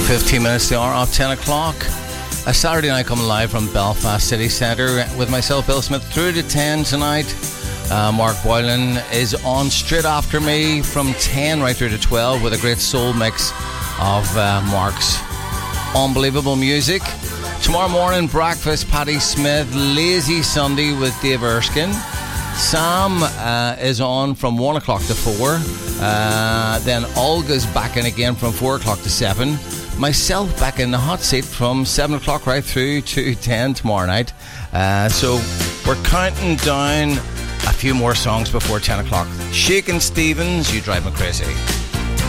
15 minutes to the hour of 10 o'clock. A Saturday night coming live from Belfast City Centre with myself, Bill Smith, through to 10 tonight. Mark Boylan is on straight after me from 10 right through to 12 with a great soul mix of Mark's unbelievable music. Tomorrow morning, breakfast, Patti Smith, Lazy Sunday with Dave Erskine. Sam is on from 1 o'clock to 4. Then Olga's back in again from 4 o'clock to 7. Myself back in the hot seat from 7 o'clock right through to 10 tomorrow night. So we're counting down a few more songs before 10 o'clock. Shakin' Stevens, You Drive Me Crazy.